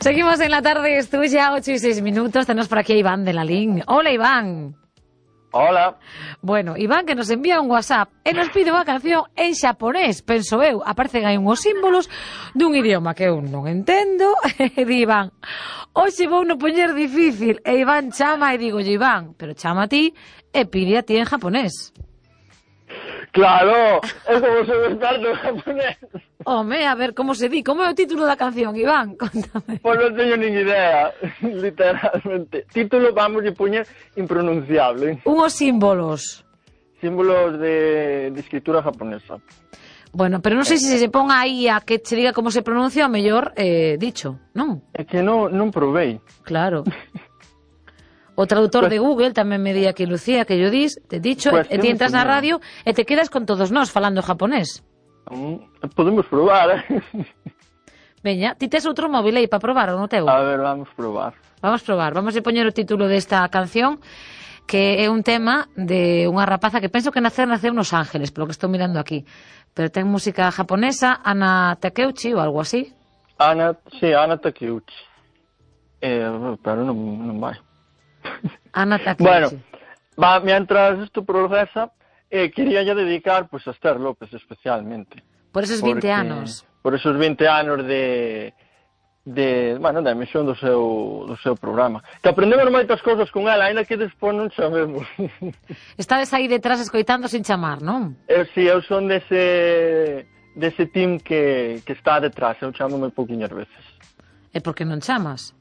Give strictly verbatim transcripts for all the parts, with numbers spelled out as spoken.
Seguimos en la tarde, estoy ya ocho y seis minutos. Tenemos por aquí a Iván de la Lin. Hola, Iván. Hola. Bueno, Iván que nos envía un WhatsApp e nos pide unha canción en xaponés, penso eu. Aparecen aí uns símbolos dun idioma que eu non entendo. E di Iván, hoxe vou no poñer difícil. E Iván chama e digo, Iván, pero chama a ti e pide a ti en japonés. Claro, é como se me experto en japonés. Home, a ver, como se di? Como é o título da canción, Iván? Contame. Pois non teño nin idea, literalmente. Título vamos a poñer impronunciable. Unhos símbolos. Símbolos de, de escritura japonesa. Bueno, pero non sei se se pon aí a que che diga como se pronuncia o mellor eh, dicho, non? É que non, non provei. Claro. O traductor pues, de Google tamén me di aquí, Lucía, que yo dis, te dicho, pues, e ti entras na radio e te quedas con todos nós falando japonés. Mm, podemos probar, eh? Veña, ti tes outro móvil aí para probar ou non teu? A ver, vamos probar. Vamos probar, vamos a poñer o título desta canción, que é un tema de unha rapaza que penso que nacer naceu nos Ángeles, polo que estou mirando aquí. Pero ten música japonesa, Ana Takeuchi ou algo así. Ana, sí, Ana Takeuchi. Eh, pero non, non vai. Ana Takeuchi. Bueno, va, mientras esto progresa, eh, quería ya dedicar pues a Esther López especialmente. Por esos porque, vinte anos. Por esos vinte anos de, de, bueno, da emisión do seu, do seu programa. Que aprendemos moitas cousas con ela, ainda que despois non sabemos. Estades aí detrás escoitando sin chamar, non? Eu si, eu son dese, dese team que, que está detrás, eu chamo moi pouquiñas veces. E por que non chamas?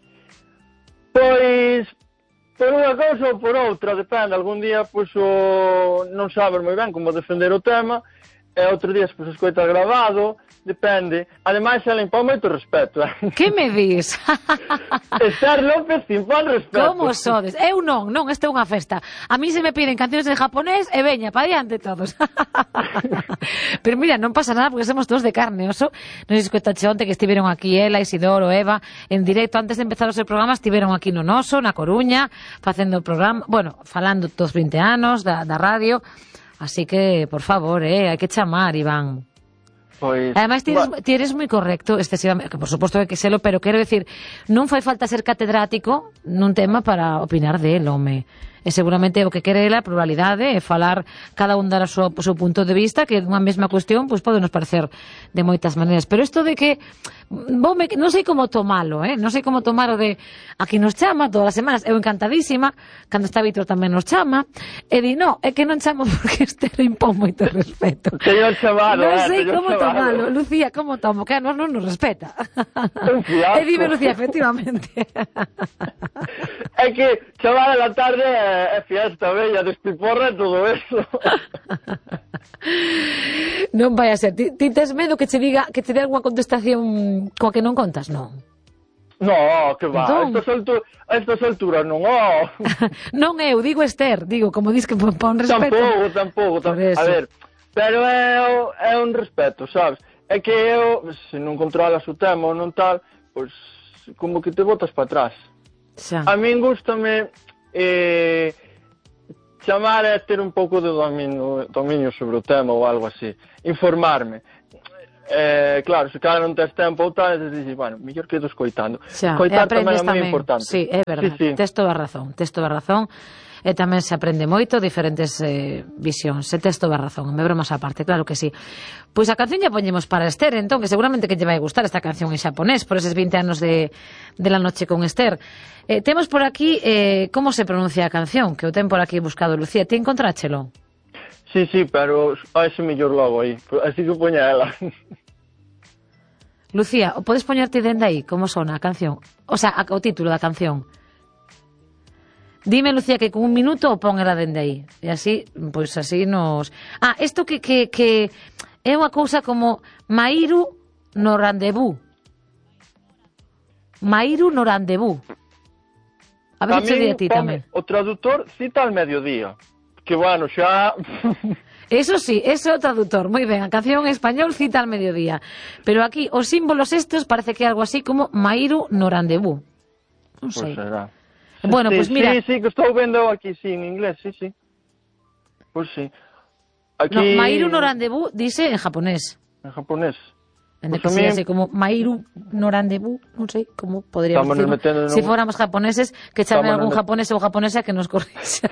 Pois, por unha cousa ou por outra, depende. Algún día, pois, o... non sabes moi ben como defender o tema, e outro día, pois, escoita grabado, depende. Ademais, ela impón moito respeto, eh? Que me dis? Esther López impón respeto. Como sodes? Eu non, non, esta é unha festa. A mí se me piden cancións en japonés e veña, pa diante todos. Pero mira, non pasa nada porque somos todos de carne, oso. Non sei se escoitache onte que estiveron aquí ela, Isidoro, Eva, en directo, antes de empezar o seu programa, estiveron aquí no Noso, na Coruña, facendo o programa, bueno, falando dos vinte anos da, da radio. Así que, por favor, eh, hai que chamar, Iván. Pois, ademais, ti eres, ti eres moi correcto excesivamente, que por suposto hai que selo, pero quero decir, non fai falta ser catedrático nun tema para opinar del, home. E seguramente o que quere ela, a pluralidade, é falar cada un dar o seu, o seu punto de vista, que unha mesma cuestión pois pode nos parecer de moitas maneiras. Pero isto de que vome, non sei como tomalo, eh? Non sei como tomar o de aquí nos chama todas as semanas, eu encantadísima, cando está Vítor tamén nos chama, e di, no, é que non chamo porque este le impón moito respeto. Señor chamado, non eh, sei señor como chamado. tomalo, Lucía, como tomo, que a nos non nos respeta. E dime, Lucía, efectivamente. É que chamar a la tarde é fiesta, bella, despiporra e todo eso. Non vai a ser. Ti, ti tes medo que che diga que te dé algunha contestación coa que non contas, non? No, que va, Entón... a estas alturas, a estas alturas non, oh. Non eu, digo Esther, digo, como dis que pon, pon respeto. Tampouco, tampouco, tampouco. A ver, pero é, é un respeto, sabes? É que eu, se non controlas o tema ou non tal, pois, como que te botas para atrás. Xa. A min gústame eh, chamar é ter un pouco de dominio, dominio sobre o tema ou algo así, informarme. Eh, claro, se cada non tes tempo ou tal, dices, bueno, mellor quedo escoitando. Xa, Escoitar tamén é moi tamén. importante. Sí, é verdade, sí, sí. tes toda a razón, tes toda a razón. E tamén se aprende moito diferentes eh, visións, e tes toda a razón, me bromas á parte, claro que sí. Pois a canción ya poñemos para Esther, entón, que seguramente que lle vai gustar esta canción en xaponés, por eses vinte anos de, de la noche con Esther. Eh, temos por aquí, eh, como se pronuncia a canción, que o ten por aquí buscado Lucía, ti encontráchelo? Sí, sí, pero a ese mellor logo aí, así que poña ela. Lucía, o podes poñerte dende aí, como sona a canción? O sea, a, o título da canción. Dime, Lucía, que con un minuto o pon ela dende aí. E así, pois así nos... Ah, isto que, que, que é unha cousa como Mairu no rendezvous. Mairu no rendezvous. A ver se che di a ti tamén. O traductor cita al mediodía. Que bueno, xa... Eso sí, eso é o traductor. Moi ben, a canción en español cita al mediodía. Pero aquí, os símbolos estes parece que é algo así como Mairu no rendezvous. Non sei. Pois será. Bueno, sí, pues mira... Sí, sí, que estou vendo aquí, sí, en inglés, sí, sí. Pois sí. Aquí... No, Mairu no rendezvous dice en japonés. En japonés. Ende que sea así como Mairu Norandebu, non sei como podríamos decirlo. Se si fóramos japoneses, que chame algún japonés ou japonesa que nos corrixa.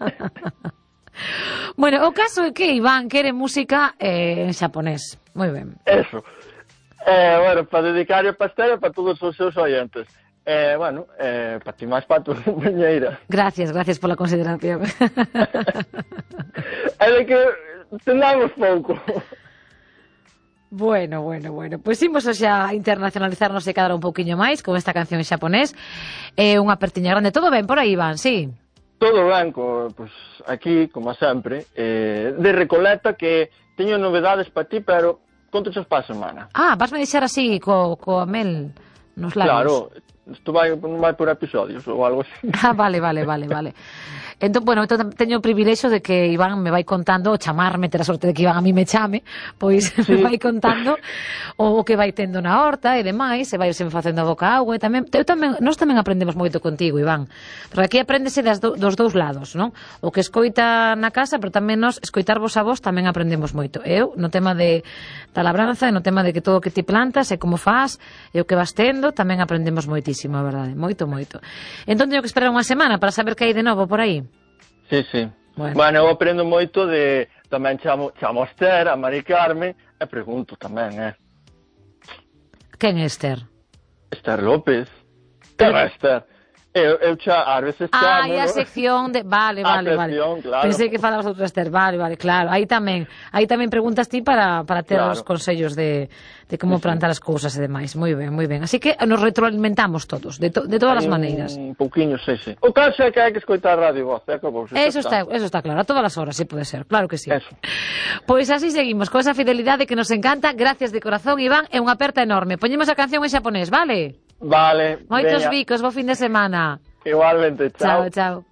Bueno, o caso é que Iván quere música eh, en xaponés. Moi ben. Eso. Eh, bueno, para dedicar o pastel para todos os seus oyentes. Eh, bueno, eh, para ti máis para tu compañeira. Gracias, gracias pola consideración. É de que tendamos pouco. Bueno, bueno, bueno. Pois imos xa internacionalizarnos e cadar un pouquiño máis con esta canción en xaponés. É eh, unha apertiña grande. Todo ben por aí, Iván, sí? Todo ben, co, pues, aquí, como sempre, eh, de Recoleta, que teño novedades para ti, pero contochas para a semana. Ah, vasme deixar así, co, co mel nos labios. Claro, isto vai, vai por episodios ou algo así. Ah, vale, vale, vale, vale. Entón, bueno, entón, teño o privilexio de que Iván me vai contando, o chamarme, ter a sorte de que Iván a mí me chame, pois sí. Me vai contando o que vai tendo na horta e demais, e vai se me facendo a boca agua, e tamén, eu tamén, nós tamén aprendemos moito contigo, Iván, porque aquí apréndese das do, dos dous lados, non? O que escoita na casa, pero tamén nós, escoitarvos a vos, tamén aprendemos moito. Eu, no tema de da labranza, e no tema de que todo o que ti plantas, e como faz, e o que vas tendo, tamén aprendemos moitísimo, a verdade, moito, moito. Entón, teño que esperar unha semana para saber que hai de novo por aí. Sí, sí. Bueno, bueno, eu aprendo moito de... Tamén chamo, chamo a Esther, a Mari Carmen, e pregunto tamén, eh. Quen é Esther? Esther López. Quen é Esther? Eu, eu xa, ás veces chamo... Ah, e a sección de... Vale, vale, a sección, vale. Claro. Pensei que falabas outra Esther. Vale, vale, claro. Aí tamén, aí tamén preguntas ti para, para ter claro. Os consellos de, de como sí, plantar sí. As cousas e demais. Moi ben, moi ben. Así que nos retroalimentamos todos, de, to, de todas as maneiras. Un pouquiño, sí, sí. O caso é que hai que escoitar a radio voz, é que vos, eso, está, eso está claro, a todas as horas, si sí pode ser, claro que sí. Eso. Pois así seguimos, con esa fidelidade que nos encanta. Gracias de corazón, Iván, e unha aperta enorme. Poñemos a canción en xaponés, vale? Vale. Moitos bicos, bo fin de semana. Igualmente, chao. Chao, chao.